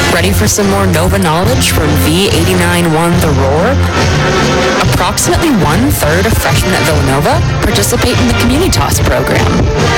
Ready for some more Nova knowledge from V89.1 The Roar? Approximately one-third of freshmen at Villanova participate in the Community Toss program.